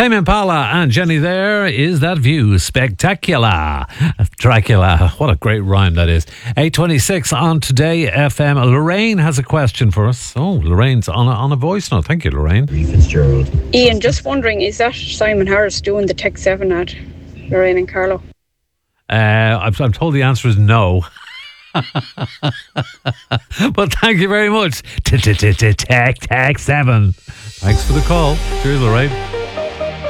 Tame Impala and Jenny, there is that view. Spectacular. Dracula. What a great rhyme that is. 8:26 on Today FM. Lorraine has a question for us. Oh, Lorraine's on a voice note. Thank you, Lorraine. Fitzgerald. Ian, just wondering, is that Simon Harris doing the Tech 7 ad? Lorraine and Carlo. I'm told the answer is no. But thank you very much. Tech 7. Thanks for the call. Cheers, Lorraine.